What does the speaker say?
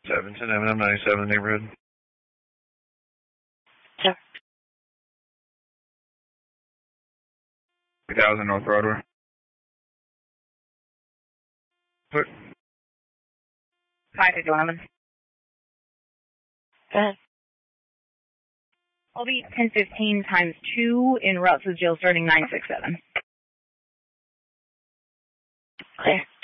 710 M&M 97 neighborhood. Sure. 3000 North Broadway. What? 511. Go ahead. I'll be 1015 times 2 in Rouse's Jail starting 967. Clear.